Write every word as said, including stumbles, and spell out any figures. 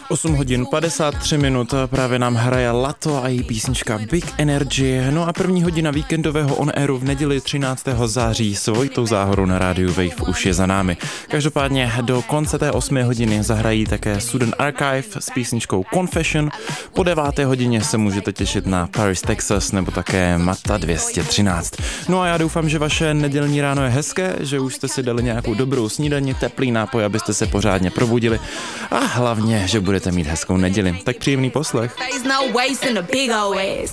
osm hodin padesát tři minut, právě nám hraje Lato a její písnička Big Energy. No a první hodina víkendového on-airu v neděli třináctého září s Vojtou Záhorou na rádiu Wave už je za námi. Každopádně do konce té osmé hodiny zahrají také Student Archive s písničkou Confession. Po deváté hodině se můžete těšit na Paris, Texas nebo také Mata dvě stě třináct. No a já doufám, že vaše nedělní ráno je hezké, že už jste si dali nějakou dobrou snídani, teplý nápoj, abyste se pořádně probudili a hlavně, že budete mít hezkou neděli. Tak příjemný poslech.